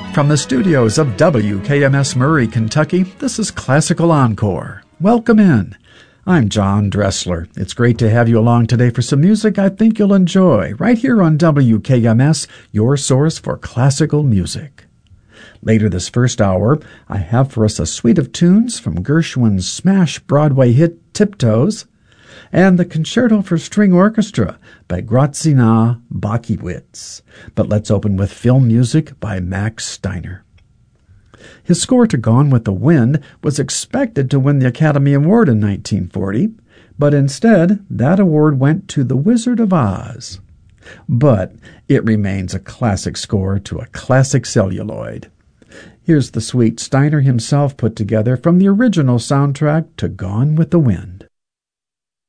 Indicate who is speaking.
Speaker 1: From the studios of WKMS Murray, Kentucky, this is Classical Encore. Welcome in. I'm John Dressler. It's great to have you along today for some music I think you'll enjoy, right here on WKMS, your source for classical music. Later this first hour, I have for us a suite of tunes from Gershwin's smash Broadway hit Tiptoes, and the Concerto for String Orchestra by Grazina Bakiewicz. But let's open with film music by Max Steiner. His score to Gone with the Wind was expected to win the Academy Award in 1940, but instead that award went to The Wizard of Oz. But it remains a classic score to a classic celluloid. Here's the suite Steiner himself put together from the original soundtrack to Gone with the Wind.